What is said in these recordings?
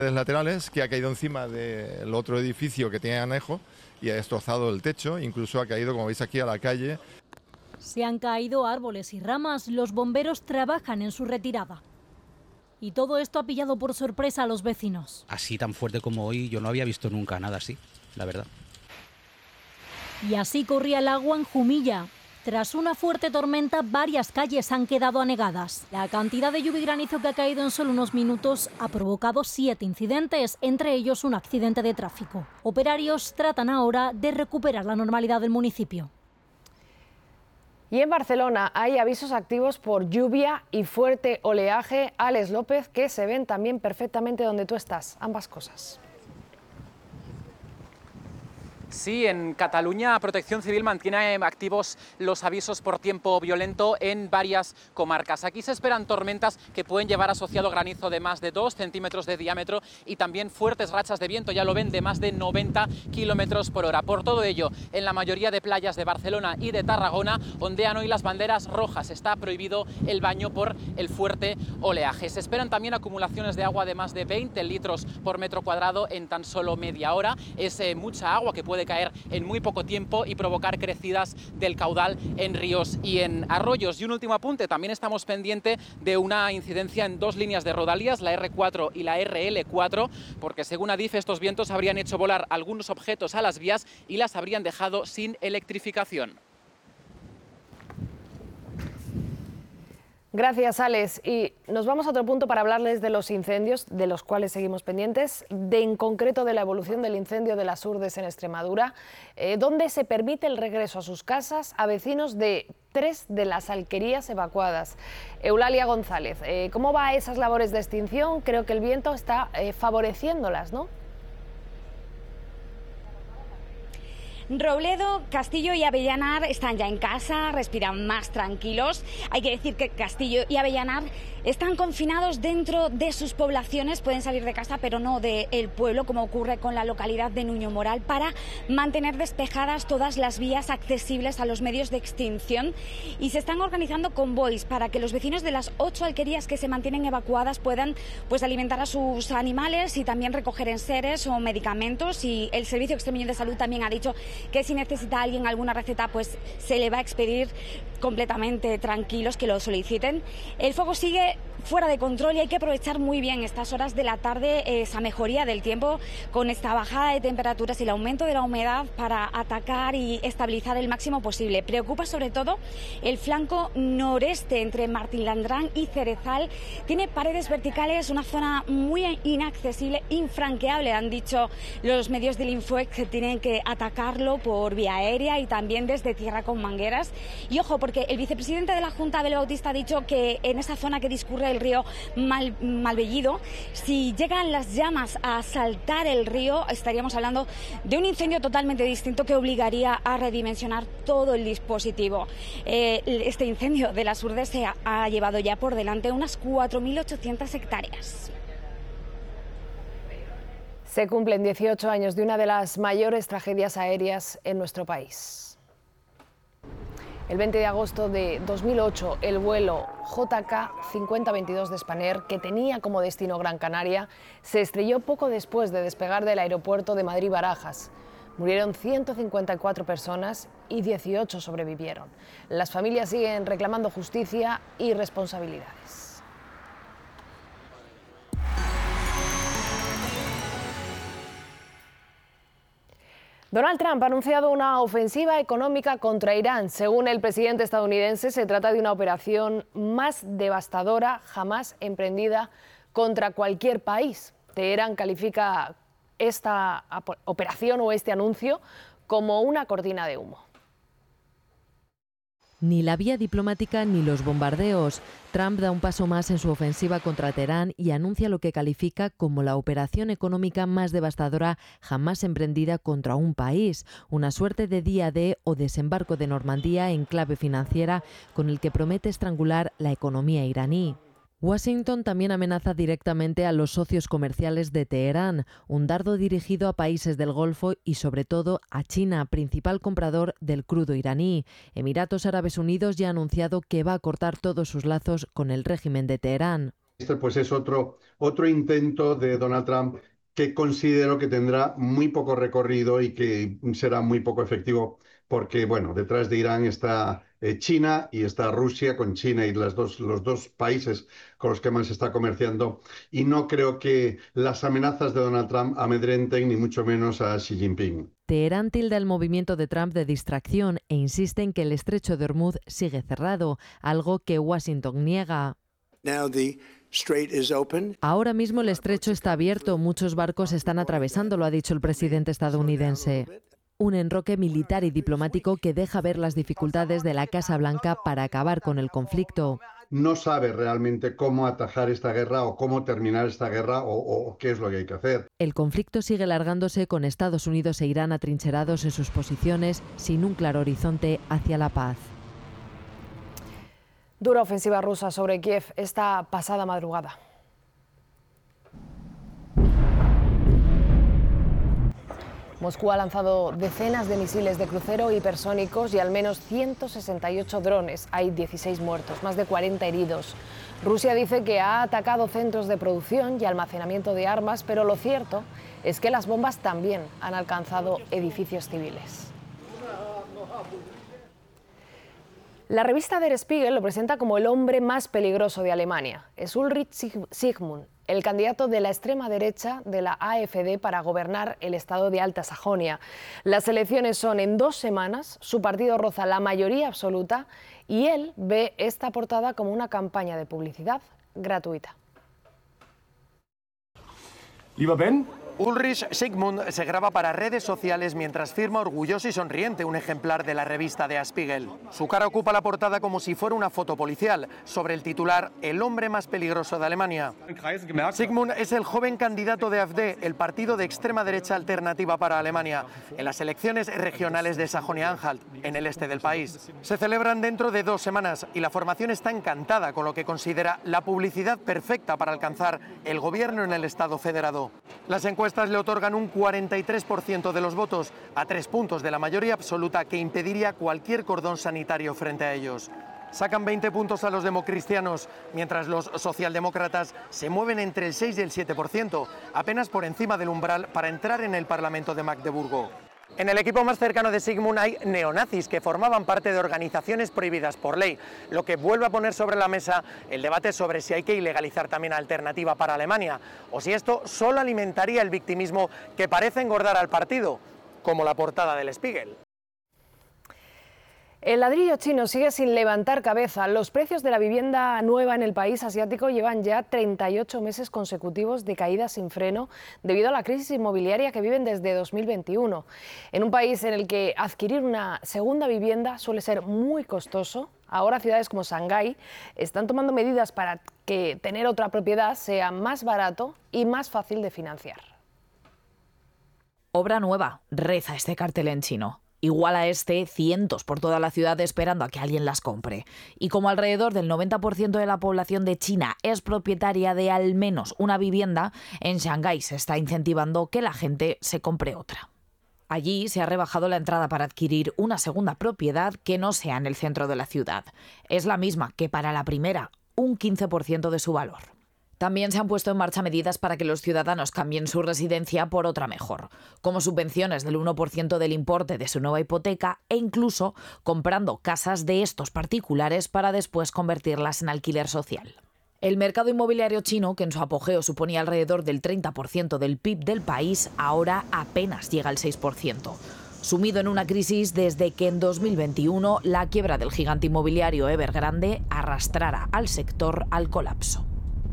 laterales que ha caído encima del otro edificio que tiene anejo y ha destrozado el techo, incluso ha caído, como veis aquí, a la calle. Se han caído árboles y ramas, los bomberos trabajan en su retirada. Y todo esto ha pillado por sorpresa a los vecinos. Así tan fuerte como hoy yo no había visto nunca nada así, la verdad. Y así corría el agua en Jumilla. Tras una fuerte tormenta, varias calles han quedado anegadas. La cantidad de lluvia y granizo que ha caído en solo unos minutos ha provocado 7 incidentes, entre ellos un accidente de tráfico. Operarios tratan ahora de recuperar la normalidad del municipio. Y en Barcelona hay avisos activos por lluvia y fuerte oleaje. Alex López, que se ven también perfectamente donde tú estás. Ambas cosas. Sí, en Cataluña Protección Civil mantiene activos los avisos por tiempo violento en varias comarcas. Aquí se esperan tormentas que pueden llevar asociado granizo de más de 2 centímetros de diámetro y también fuertes rachas de viento, ya lo ven, de más de 90 kilómetros por hora. Por todo ello, en la mayoría de playas de Barcelona y de Tarragona ondean hoy las banderas rojas. Está prohibido el baño por el fuerte oleaje. Se esperan también acumulaciones de agua de más de 20 litros por metro cuadrado en tan solo media hora. Es mucha agua que puede caer en muy poco tiempo y provocar crecidas del caudal en ríos y en arroyos. Y un último apunte, también estamos pendientes de una incidencia en 2 líneas de Rodalies, la R4 y la RL4, porque según Adif estos vientos habrían hecho volar algunos objetos a las vías y las habrían dejado sin electrificación. Gracias, Alex. Y nos vamos a otro punto para hablarles de los incendios, de los cuales seguimos pendientes, en concreto de la evolución del incendio de las Urdes en Extremadura, donde se permite el regreso a sus casas a vecinos de 3 de las alquerías evacuadas. Eulalia González, ¿cómo va esas labores de extinción? Creo que el viento está favoreciéndolas, ¿no? Robledo, Castillo y Avellanar están ya en casa, respiran más tranquilos. Hay que decir que Castillo y Avellanar están confinados dentro de sus poblaciones, pueden salir de casa pero no del pueblo, como ocurre con la localidad de Nuño Moral, para mantener despejadas todas las vías accesibles a los medios de extinción, y se están organizando convoys para que los vecinos de las 8 alquerías que se mantienen evacuadas puedan alimentar a sus animales y también recoger enseres o medicamentos. Y el Servicio Extremeño de Salud también ha dicho que si necesita alguien alguna receta, pues se le va a expedir completamente tranquilos, que lo soliciten. El fuego sigue fuera de control y hay que aprovechar muy bien estas horas de la tarde, esa mejoría del tiempo con esta bajada de temperaturas y el aumento de la humedad para atacar y estabilizar el máximo posible. Preocupa sobre todo el flanco noreste entre Martín Landrán y Cerezal. Tiene paredes verticales, una zona muy inaccesible, infranqueable, han dicho los medios del Infoex, que tienen que atacarlo por vía aérea y también desde tierra con mangueras. Y ojo, porque el vicepresidente de la Junta, Abel Bautista, ha dicho que en esa zona que discurre el río Malvellido, si llegan las llamas a saltar el río, estaríamos hablando de un incendio totalmente distinto que obligaría a redimensionar todo el dispositivo. Este incendio de las Urdes se ha llevado ya por delante unas 4.800 hectáreas. Se cumplen 18 años de una de las mayores tragedias aéreas en nuestro país. El 20 de agosto de 2008, el vuelo JK 5022 de Spanair, que tenía como destino Gran Canaria, se estrelló poco después de despegar del aeropuerto de Madrid-Barajas. Murieron 154 personas y 18 sobrevivieron. Las familias siguen reclamando justicia y responsabilidades. Donald Trump ha anunciado una ofensiva económica contra Irán. Según el presidente estadounidense, se trata de una operación más devastadora jamás emprendida contra cualquier país. Teherán califica esta operación o este anuncio como una cortina de humo. Ni la vía diplomática ni los bombardeos. Trump da un paso más en su ofensiva contra Teherán y anuncia lo que califica como la operación económica más devastadora jamás emprendida contra un país, una suerte de día D o desembarco de Normandía en clave financiera con el que promete estrangular la economía iraní. Washington también amenaza directamente a los socios comerciales de Teherán, un dardo dirigido a países del Golfo y sobre todo a China, principal comprador del crudo iraní. Emiratos Árabes Unidos ya ha anunciado que va a cortar todos sus lazos con el régimen de Teherán. Este pues es otro intento de Donald Trump que considero que tendrá muy poco recorrido y que será muy poco efectivo porque, bueno, detrás de Irán está China y está Rusia, con China y los dos países con los que más se está comerciando, y no creo que las amenazas de Donald Trump amedrenten ni mucho menos a Xi Jinping. Teherán tilda el movimiento de Trump de distracción e insiste en que el estrecho de Hormuz sigue cerrado, algo que Washington niega. Ahora mismo el estrecho está abierto, muchos barcos están atravesándolo, ha dicho el presidente estadounidense. Un enroque militar y diplomático que deja ver las dificultades de la Casa Blanca para acabar con el conflicto. No sabe realmente cómo atajar esta guerra o cómo terminar esta guerra o qué es lo que hay que hacer. El conflicto sigue alargándose con Estados Unidos e Irán atrincherados en sus posiciones sin un claro horizonte hacia la paz. Dura ofensiva rusa sobre Kiev esta pasada madrugada. Moscú ha lanzado decenas de misiles de crucero hipersónicos y al menos 168 drones. Hay 16 muertos, más de 40 heridos. Rusia dice que ha atacado centros de producción y almacenamiento de armas, pero lo cierto es que las bombas también han alcanzado edificios civiles. La revista Der Spiegel lo presenta como el hombre más peligroso de Alemania. Es Ulrich Zygmunt, el candidato de la extrema derecha de la AfD para gobernar el estado de Alta Sajonia. Las elecciones son en 2 semanas, su partido roza la mayoría absoluta y él ve esta portada como una campaña de publicidad gratuita. Lieber Ben, Ulrich Zygmunt se graba para redes sociales mientras firma orgulloso y sonriente un ejemplar de la revista Der Spiegel. Su cara ocupa la portada como si fuera una foto policial, sobre el titular "El hombre más peligroso de Alemania". Zygmunt es el joven candidato de AfD, el partido de extrema derecha alternativa para Alemania, en las elecciones regionales de Sajonia-Anhalt, en el este del país. Se celebran dentro de 2 semanas y la formación está encantada con lo que considera la publicidad perfecta para alcanzar el gobierno en el Estado federado. Las encuestas le otorgan un 43% de los votos, a 3 puntos de la mayoría absoluta que impediría cualquier cordón sanitario frente a ellos. Sacan 20 puntos a los democristianos, mientras los socialdemócratas se mueven entre el 6 y el 7%, apenas por encima del umbral para entrar en el Parlamento de Magdeburgo. En el equipo más cercano de Zygmunt hay neonazis que formaban parte de organizaciones prohibidas por ley, lo que vuelve a poner sobre la mesa el debate sobre si hay que ilegalizar también Alternativa para Alemania, o si esto solo alimentaría el victimismo que parece engordar al partido, como la portada del Spiegel. El ladrillo chino sigue sin levantar cabeza. Los precios de la vivienda nueva en el país asiático llevan ya 38 meses consecutivos de caídas sin freno debido a la crisis inmobiliaria que viven desde 2021. En un país en el que adquirir una segunda vivienda suele ser muy costoso, ahora ciudades como Shanghái están tomando medidas para que tener otra propiedad sea más barato y más fácil de financiar. Obra nueva, reza este cartel en chino. Igual a este, cientos por toda la ciudad esperando a que alguien las compre. Y como alrededor del 90% de la población de China es propietaria de al menos una vivienda, en Shanghái se está incentivando que la gente se compre otra. Allí se ha rebajado la entrada para adquirir una segunda propiedad que no sea en el centro de la ciudad. Es la misma que para la primera, un 15% de su valor. También se han puesto en marcha medidas para que los ciudadanos cambien su residencia por otra mejor, como subvenciones del 1% del importe de su nueva hipoteca e incluso comprando casas de estos particulares para después convertirlas en alquiler social. El mercado inmobiliario chino, que en su apogeo suponía alrededor del 30% del PIB del país, ahora apenas llega al 6%. Sumido en una crisis desde que en 2021 la quiebra del gigante inmobiliario Evergrande arrastrara al sector al colapso.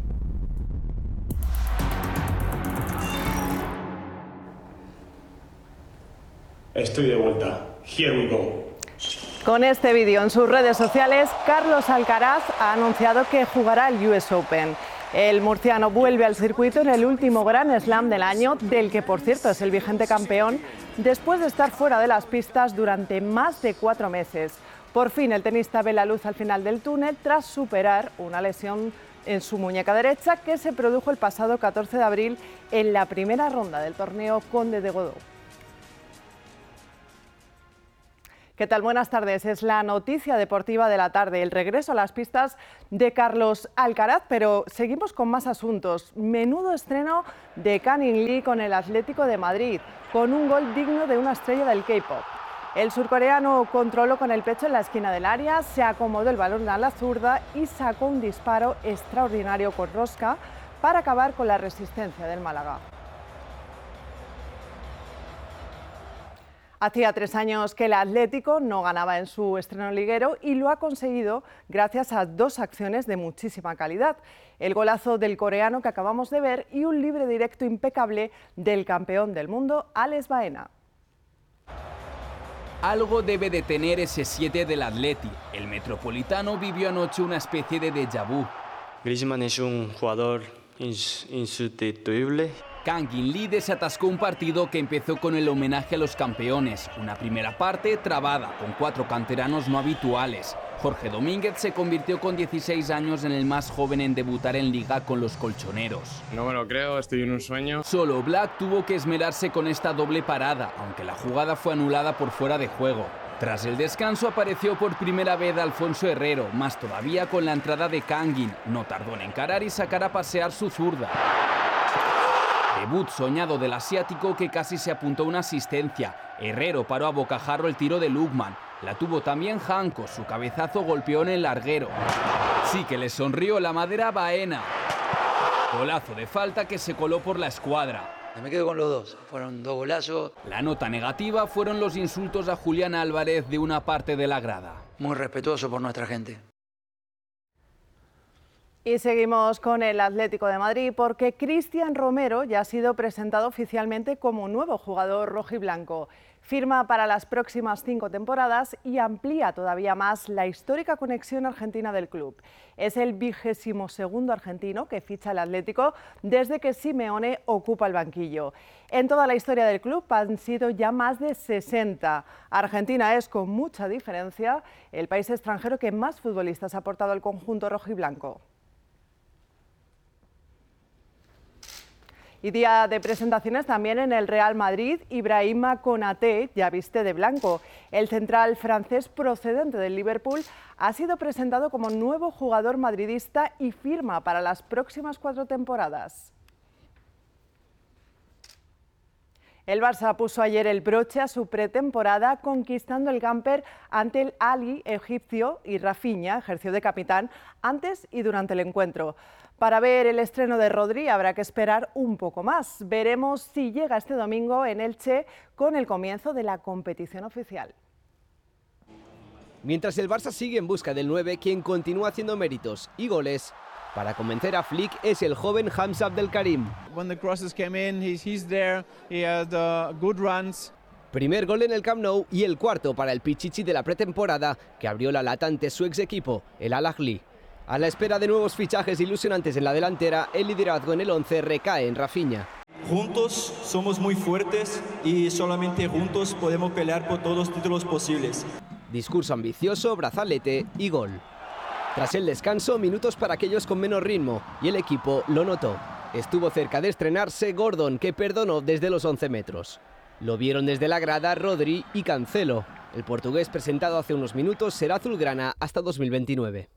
Estoy de vuelta. Here we go. Con este vídeo en sus redes sociales, Carlos Alcaraz ha anunciado que jugará el US Open. El murciano vuelve al circuito en el último Grand Slam del año, del que por cierto es el vigente campeón, después de estar fuera de las pistas durante más de 4 meses. Por fin el tenista ve la luz al final del túnel tras superar una lesión en su muñeca derecha que se produjo el pasado 14 de abril en la primera ronda del torneo Conde de Godó. ¿Qué tal? Buenas tardes. Es la noticia deportiva de la tarde, el regreso a las pistas de Carlos Alcaraz, pero seguimos con más asuntos. Menudo estreno de Canning Lee con el Atlético de Madrid, con un gol digno de una estrella del K-pop. El surcoreano controló con el pecho en la esquina del área, se acomodó el balón a la zurda y sacó un disparo extraordinario con rosca para acabar con la resistencia del Málaga. Hacía 3 años que el Atlético no ganaba en su estreno liguero y lo ha conseguido gracias a 2 acciones de muchísima calidad. El golazo del coreano que acabamos de ver y un libre directo impecable del campeón del mundo, Alex Baena. Algo debe de tener ese 7 del Atleti. El metropolitano vivió anoche una especie de déjà vu. Griezmann es un jugador insustituible. Canning Lee desatascó un partido que empezó con el homenaje a los campeones. Una primera parte trabada, con 4 canteranos no habituales. Jorge Domínguez se convirtió con 16 años en el más joven en debutar en Liga con los colchoneros. No me lo creo, estoy en un sueño. Solo Black tuvo que esmerarse con esta doble parada, aunque la jugada fue anulada por fuera de juego. Tras el descanso apareció por primera vez Alfonso Herrero, más todavía con la entrada de Canning. No tardó en encarar y sacar a pasear su zurda. Debut soñado del asiático que casi se apuntó una asistencia. Herrero paró a bocajarro el tiro de Lukman. La tuvo también Janko, su cabezazo golpeó en el larguero. Sí que le sonrió la madera a Baena. Golazo de falta que se coló por la escuadra. Me quedo con los dos, fueron 2 golazos. La nota negativa fueron los insultos a Julián Álvarez de una parte de la grada. Muy respetuoso por nuestra gente. Y seguimos con el Atlético de Madrid porque Cristian Romero ya ha sido presentado oficialmente como nuevo jugador rojiblanco. Firma para las próximas 5 temporadas y amplía todavía más la histórica conexión argentina del club. Es el 22º argentino que ficha el Atlético desde que Simeone ocupa el banquillo. En toda la historia del club han sido ya más de 60. Argentina es, con mucha diferencia, el país extranjero que más futbolistas ha aportado al conjunto rojiblanco. Y día de presentaciones también en el Real Madrid. Ibrahima Konaté ya viste de blanco. El central francés procedente del Liverpool ha sido presentado como nuevo jugador madridista y firma para las próximas 4 temporadas. El Barça puso ayer el broche a su pretemporada conquistando el camper ante el Ahly egipcio y Rafinha ejerció de capitán antes y durante el encuentro. Para ver el estreno de Rodri habrá que esperar un poco más. Veremos si llega este domingo en Elche con el comienzo de la competición oficial. Mientras el Barça sigue en busca del 9, quien continúa haciendo méritos y goles para convencer a Flick es el joven Hamza Abdelkarim. Primer gol en el Camp Nou y el cuarto para el Pichichi de la pretemporada que abrió la lata ante su ex equipo, el Al-Ahly. A la espera de nuevos fichajes ilusionantes en la delantera, el liderazgo en el 11 recae en Rafinha. Juntos somos muy fuertes y solamente juntos podemos pelear por todos los títulos posibles. Discurso ambicioso, brazalete y gol. Tras el descanso, minutos para aquellos con menos ritmo y el equipo lo notó. Estuvo cerca de estrenarse Gordon, que perdonó desde los 11 metros. Lo vieron desde la grada Rodri y Cancelo. El portugués presentado hace unos minutos será azulgrana hasta 2029.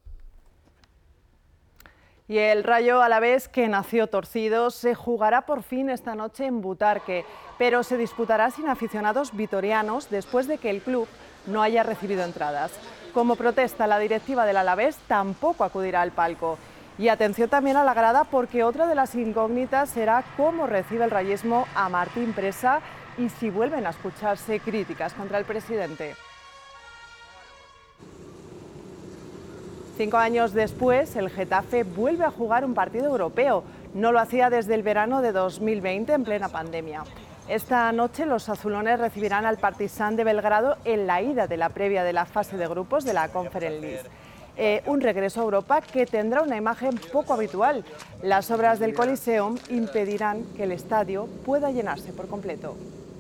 Y el Rayo Alavés, que nació torcido, se jugará por fin esta noche en Butarque, pero se disputará sin aficionados vitorianos después de que el club no haya recibido entradas. Como protesta, la directiva del Alavés tampoco acudirá al palco. Y atención también a la grada porque otra de las incógnitas será cómo recibe el rayismo a Martín Presa y si vuelven a escucharse críticas contra el presidente. 5 años después, el Getafe vuelve a jugar un partido europeo. No lo hacía desde el verano de 2020, en plena pandemia. Esta noche los azulones recibirán al Partizan de Belgrado en la ida de la previa de la fase de grupos de la Conference League. Un regreso a Europa que tendrá una imagen poco habitual. Las obras del Coliseum impedirán que el estadio pueda llenarse por completo.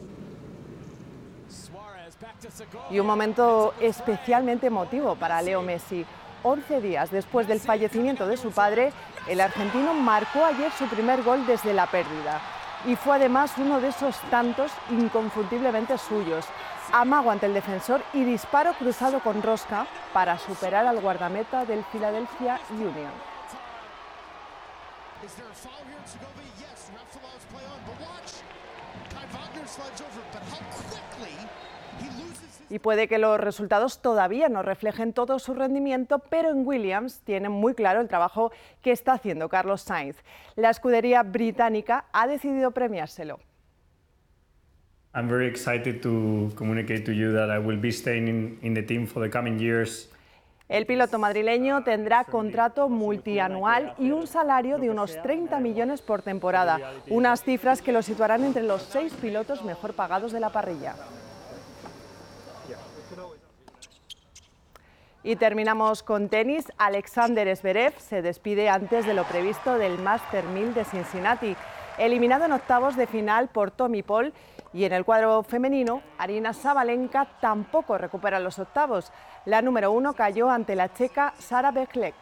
Y un momento especialmente emotivo para Leo Messi. 11 días después del fallecimiento de su padre, el argentino marcó ayer su primer gol desde la pérdida. Y fue además uno de esos tantos inconfundiblemente suyos. amago ante el defensor y disparo cruzado con rosca para superar al guardameta del Philadelphia Union. Y puede que los resultados todavía no reflejen todo su rendimiento, pero en Williams tienen muy claro el trabajo que está haciendo Carlos Sainz. La escudería británica ha decidido premiárselo. I'm very excited to communicate to you that I will be staying in the team for the coming years. El piloto madrileño tendrá contrato multianual y un salario de unos 30 millones por temporada, unas cifras que lo situarán entre los 6 pilotos mejor pagados de la parrilla. Y terminamos con tenis. Alexander Zverev se despide antes de lo previsto del Master 1000 de Cincinnati, eliminado en octavos de final por Tommy Paul, y en el cuadro femenino, Aryna Sabalenka tampoco recupera los octavos. La número 1 cayó ante la checa Sara Beklek.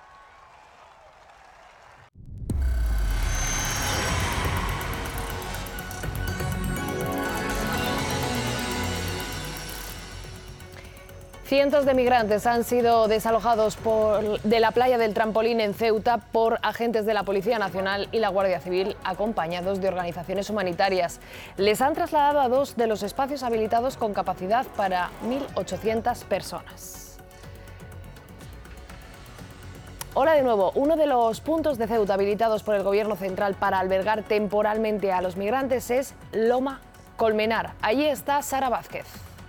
Cientos de migrantes han sido desalojados de la playa del Trampolín en Ceuta por agentes de la Policía Nacional y la Guardia Civil, acompañados de organizaciones humanitarias. Les han trasladado a 2 de los espacios habilitados con capacidad para 1.800 personas. Hola de nuevo. Uno de los puntos de Ceuta habilitados por el Gobierno central para albergar temporalmente a los migrantes es Loma Colmenar. Allí está Sara Vázquez.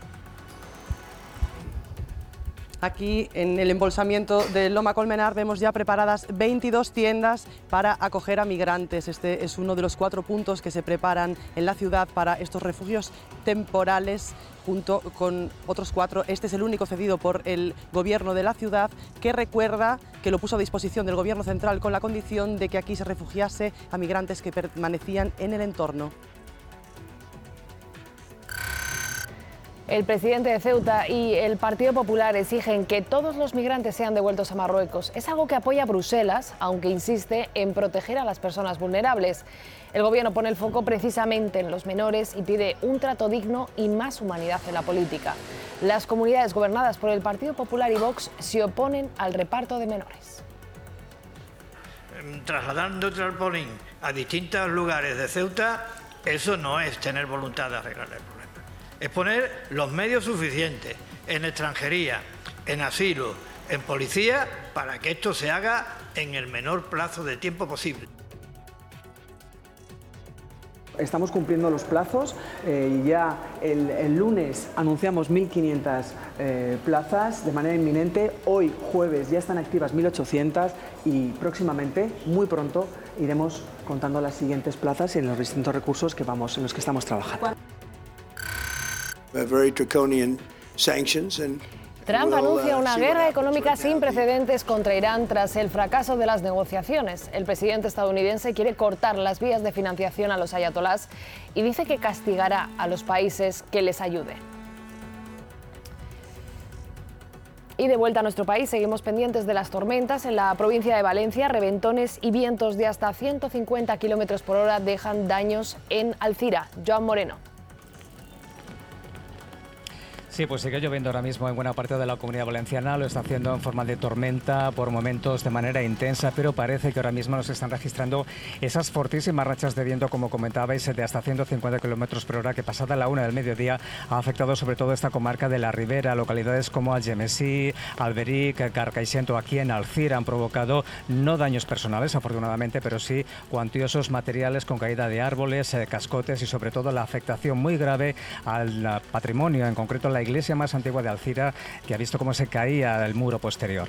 Aquí en el embolsamiento de Loma Colmenar vemos ya preparadas 22 tiendas para acoger a migrantes. Este es uno de los 4 puntos que se preparan en la ciudad para estos refugios temporales, junto con otros 4. Este es el único cedido por el Gobierno de la ciudad, que recuerda que lo puso a disposición del Gobierno central con la condición de que aquí se refugiase a migrantes que permanecían en el entorno. El presidente de Ceuta y el Partido Popular exigen que todos los migrantes sean devueltos a Marruecos. Es algo que apoya Bruselas, aunque insiste en proteger a las personas vulnerables. El gobierno pone el foco precisamente en los menores y pide un trato digno y más humanidad en la política. Las comunidades gobernadas por el Partido Popular y Vox se oponen al reparto de menores. Trasladando el trampolín a distintos lugares de Ceuta, eso no es tener voluntad de arreglar el problema. Es poner los medios suficientes en extranjería, en asilo, en policía, para que esto se haga en el menor plazo de tiempo posible. Estamos cumpliendo los plazos y ya el lunes anunciamos 1.500 plazas de manera inminente. Hoy, jueves, ya están activas 1.800 y próximamente, muy pronto, iremos contando las siguientes plazas en los distintos recursos en los que estamos trabajando. Trump anuncia una guerra económica sin precedentes contra Irán tras el fracaso de las negociaciones. El presidente estadounidense quiere cortar las vías de financiación a los ayatolás y dice que castigará a los países que les ayuden. Y de vuelta a nuestro país, seguimos pendientes de las tormentas. En la provincia de Valencia, reventones y vientos de hasta 150 km por hora dejan daños en Alcira. Joan Moreno. Sí, pues sigue lloviendo ahora mismo en buena parte de la Comunidad Valenciana, lo está haciendo en forma de tormenta, por momentos de manera intensa, pero parece que ahora mismo nos están registrando esas fortísimas rachas de viento, como comentabais, de hasta 150 km por hora, que pasada la 1 del mediodía ha afectado sobre todo esta comarca de la Ribera. Localidades como Algemesí, Alberic, Carcaixento, aquí en Alcira, han provocado no daños personales, afortunadamente, pero sí cuantiosos materiales con caída de árboles, cascotes y sobre todo la afectación muy grave al patrimonio, en concreto la iglesia más antigua de Alcira, que ha visto cómo se caía el muro posterior.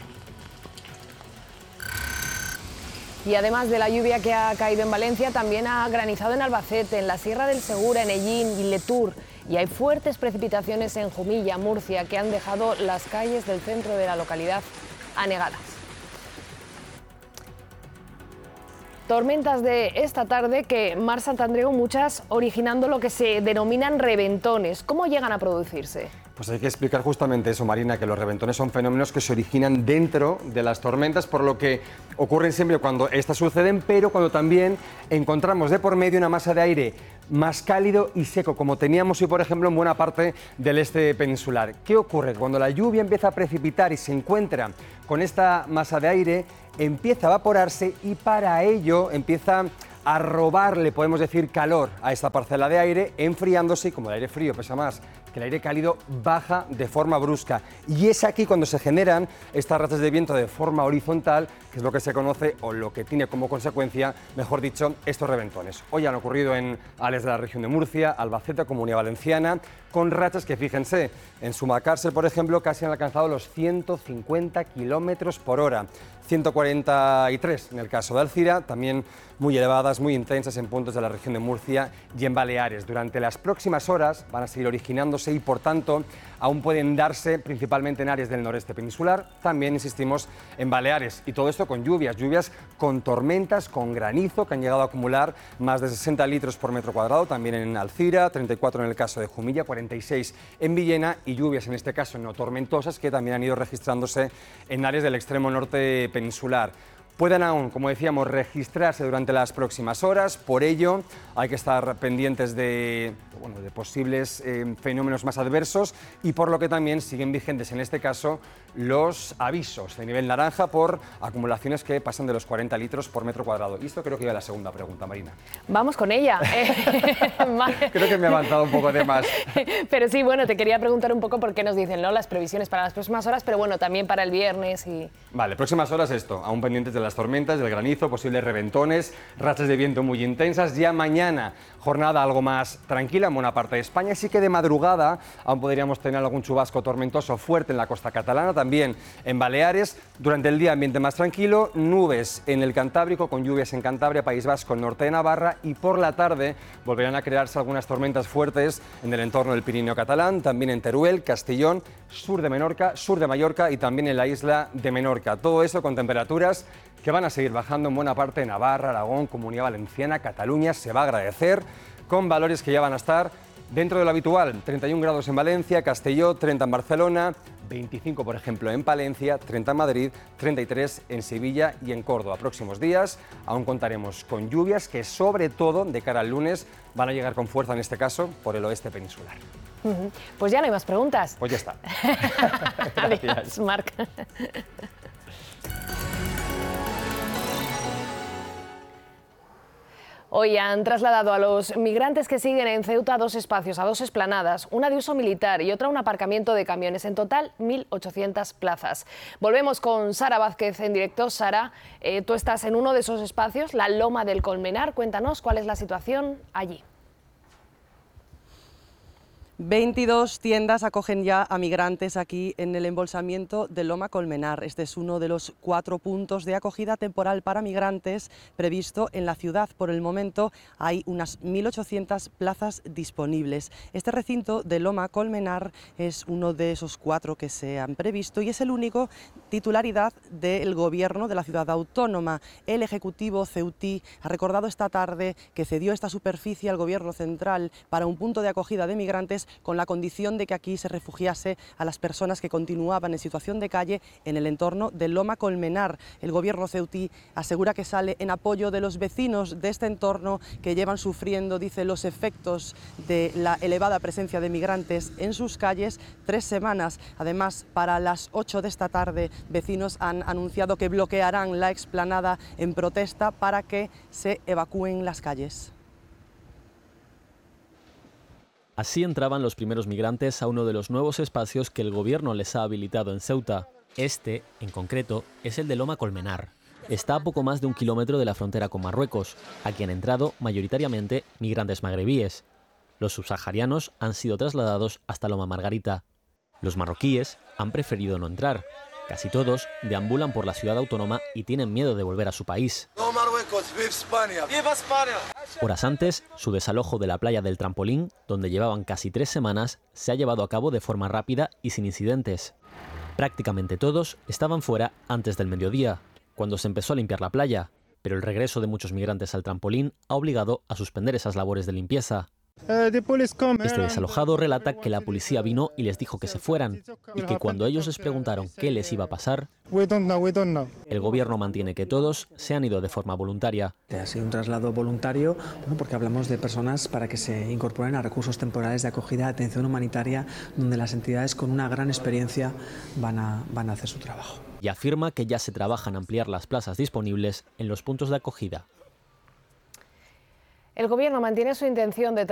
Y además de la lluvia que ha caído en Valencia, también ha granizado en Albacete, en la Sierra del Segura, en Ellín y Letur. Y hay fuertes precipitaciones en Jumilla, Murcia, que han dejado las calles del centro de la localidad anegadas. Tormentas de esta tarde que, Mar Santandreu, muchas originando lo que se denominan reventones. ¿Cómo llegan a producirse? Pues hay que explicar justamente eso, Marina, que los reventones son fenómenos que se originan dentro de las tormentas, por lo que ocurren siempre cuando estas suceden, pero cuando también encontramos de por medio una masa de aire más cálido y seco, como teníamos hoy, por ejemplo, en buena parte del este peninsular. ¿Qué ocurre? Cuando la lluvia empieza a precipitar y se encuentra con esta masa de aire, empieza a evaporarse y para ello empieza a robarle, podemos decir, calor a esta parcela de aire, enfriándose, y como el aire frío pesa más que el aire cálido, baja de forma brusca. Y es aquí cuando se generan estas rachas de viento de forma horizontal, que es lo que se conoce o lo que tiene como consecuencia, mejor dicho, estos reventones. Hoy han ocurrido en áreas de la región de Murcia, Albacete, Comunidad Valenciana, con rachas que, fíjense, en Sumacàrcer, por ejemplo, casi han alcanzado los 150 kilómetros por hora. 143 en el caso de Alcira, también muy elevadas, muy intensas en puntos de la región de Murcia y en Baleares. Durante las próximas horas van a seguir originándose y, por tanto, aún pueden darse principalmente en áreas del noreste peninsular, también, insistimos, en Baleares. Y todo esto con lluvias con tormentas, con granizo, que han llegado a acumular más de 60 litros por metro cuadrado, también en Alcira, 34 en el caso de Jumilla, 46 en Villena, y lluvias, en este caso no tormentosas, que también han ido registrándose en áreas del extremo norte peninsular. Pueden aún, como decíamos, registrarse durante las próximas horas, por ello hay que estar pendientes de posibles fenómenos más adversos, y por lo que también siguen vigentes en este caso los avisos de nivel naranja por acumulaciones que pasan de los 40 litros por metro cuadrado. Y esto creo que iba a la segunda pregunta, Marina. Vamos con ella. Creo que me he avanzado un poco de más. Pero sí, bueno, te quería preguntar un poco por qué nos dicen, ¿no?, las previsiones para las próximas horas, pero bueno, también para el viernes y... Vale, próximas horas esto, aún pendientes de las tormentas, del granizo, posibles reventones, rachas de viento muy intensas. Ya mañana, jornada algo más tranquila en buena parte de España. Sí que de madrugada aún podríamos tener algún chubasco tormentoso fuerte en la costa catalana, también en Baleares. Durante el día ambiente más tranquilo, nubes en el Cantábrico, con lluvias en Cantabria, País Vasco, norte de Navarra, y por la tarde volverán a crearse algunas tormentas fuertes en el entorno del Pirineo catalán, también en Teruel, Castellón, sur de Menorca, sur de Mallorca y también en la isla de Menorca. Todo eso con temperaturas que van a seguir bajando en buena parte de Navarra, Aragón, Comunidad Valenciana, Cataluña. Se va a agradecer, con valores que ya van a estar dentro de lo habitual. 31 grados en Valencia, Castelló, 30 en Barcelona, 25 por ejemplo en Palencia, 30 en Madrid, 33 en Sevilla y en Córdoba. Próximos días aún contaremos con lluvias que, sobre todo de cara al lunes, van a llegar con fuerza, en este caso por el oeste peninsular. Pues ya no hay más preguntas. Pues ya está. Adiós, Marc. Hoy han trasladado a los migrantes que siguen en Ceuta a dos espacios, a dos explanadas, una de uso militar y otra un aparcamiento de camiones. En total, 1.800 plazas. Volvemos con Sara Vázquez en directo. Sara, tú estás en uno de esos espacios, la Loma del Colmenar. Cuéntanos cuál es la situación allí. 22 tiendas acogen ya a migrantes aquí en el embolsamiento de Loma Colmenar. Este es uno de los 4 puntos de acogida temporal para migrantes previsto en la ciudad. Por el momento hay unas 1.800 plazas disponibles. Este recinto de Loma Colmenar es uno de esos 4 que se han previsto y es el único titularidad del gobierno de la ciudad autónoma. El Ejecutivo ceutí ha recordado esta tarde que cedió esta superficie al gobierno central para un punto de acogida de migrantes, con la condición de que aquí se refugiase a las personas que continuaban en situación de calle en el entorno de Loma Colmenar. El gobierno ceutí asegura que sale en apoyo de los vecinos de este entorno que llevan sufriendo, dice, los efectos de la elevada presencia de migrantes en sus calles 3 semanas. Además, para las 8 de esta tarde, vecinos han anunciado que bloquearán la explanada en protesta para que se evacúen las calles. Así entraban los primeros migrantes a uno de los nuevos espacios que el gobierno les ha habilitado en Ceuta. Este, en concreto, es el de Loma Colmenar. Está a poco más de 1 kilómetro de la frontera con Marruecos. Aquí han entrado mayoritariamente migrantes magrebíes. Los subsaharianos han sido trasladados hasta Loma Margarita. Los marroquíes han preferido no entrar. Casi todos deambulan por la ciudad autónoma y tienen miedo de volver a su país. ¡No Marruecos! ¡Viva España! ¡Viva España! Horas antes, su desalojo de la playa del Trampolín, donde llevaban casi 3 semanas, se ha llevado a cabo de forma rápida y sin incidentes. Prácticamente todos estaban fuera antes del mediodía, cuando se empezó a limpiar la playa. Pero el regreso de muchos migrantes al trampolín ha obligado a suspender esas labores de limpieza. Este desalojado relata que la policía vino y les dijo que se fueran, y que cuando ellos les preguntaron qué les iba a pasar, el gobierno mantiene que todos se han ido de forma voluntaria. Ha sido un traslado voluntario, porque hablamos de personas para que se incorporen a recursos temporales de acogida, atención humanitaria, donde las entidades con una gran experiencia van a hacer su trabajo. Y afirma que ya se trabaja en ampliar las plazas disponibles en los puntos de acogida. El gobierno mantiene su intención de